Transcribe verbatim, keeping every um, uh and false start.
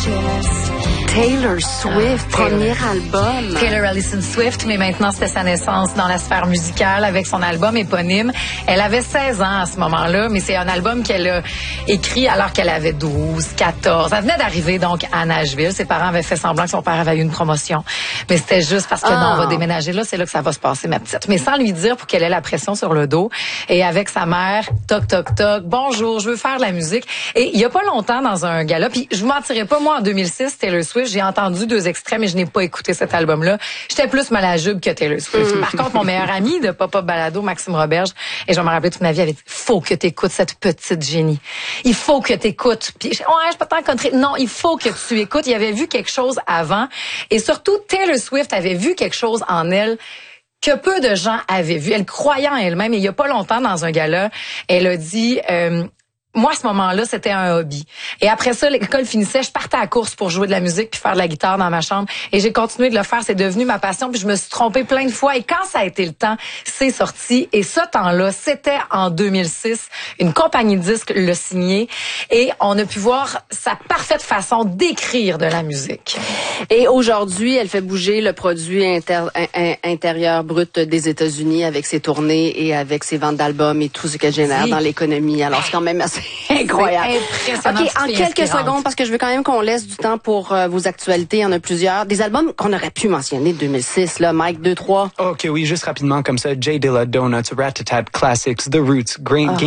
Taylor Swift, Taylor. premier album. Taylor Allison Swift, mais maintenant c'était sa naissance dans la sphère musicale avec son album éponyme. Elle avait seize ans à ce moment-là, mais c'est un album qu'elle a écrit alors qu'elle avait douze, quatorze. Elle venait d'arriver donc à Nashville. Ses parents avaient fait semblant que son père avait eu une promotion. Mais c'était juste parce que oh. non, on va déménager là, c'est là que ça va se passer, ma petite. Mais sans lui dire pour qu'elle ait la pression sur le dos. Et avec sa mère, toc, toc, toc, bonjour, je veux faire de la musique. Et il y a pas longtemps dans un gala, puis je vous mentirais pas, moi en deux mille six, Taylor Swift, j'ai entendu deux extraits, mais je n'ai pas écouté cet album-là. J'étais plus malajube que Taylor Swift. Mm. Par contre, mon meilleur ami de Pop-Up Balado, Maxime Roberge, et je vais me rappeler toute ma vie, avait dit, faut que tu écoutes cette petite génie. Il faut que tu écoutes. Puis, ouais, je suis pas tant country. Non, il faut que tu écoutes. Il avait vu quelque chose avant. Et surtout, Taylor Swift avait vu quelque chose en elle que peu de gens avaient vu. Elle croyait en elle-même. Et il y a pas longtemps, dans un gala, elle a dit... Euh, moi, à ce moment-là, c'était un hobby. Et après ça, l'école finissait, je partais à la course pour jouer de la musique puis faire de la guitare dans ma chambre. Et j'ai continué de le faire. C'est devenu ma passion. Puis je me suis trompée plein de fois. Et quand ça a été le temps, c'est sorti. Et ce temps-là, c'était en deux mille six. Une compagnie de disques l'a signé. Et on a pu voir sa parfaite façon d'écrire de la musique. Et aujourd'hui, elle fait bouger le produit inter, in, intérieur brut des États-Unis avec ses tournées et avec ses ventes d'albums et tout ce qu'elle génère oui. dans l'économie. Alors, c'est quand même assez incroyable. Impressionnant. OK, en quelques secondes, parce que je veux quand même qu'on laisse du temps pour euh, vos actualités. Il y en a plusieurs. Des albums qu'on aurait pu mentionner de deux mille six, là, Mike, deux, trois. OK, oui, juste rapidement comme ça. Jay Dilla, Donuts, Rat-a-Tat, Classics, The Roots, Green, oh.